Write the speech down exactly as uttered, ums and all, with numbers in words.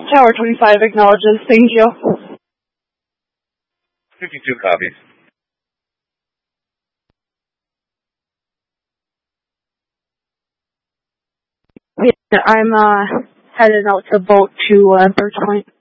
Tower twenty-five acknowledges. Thank you. fifty-two copies. Yeah, I'm uh, headed out to boat to uh, Birch Point.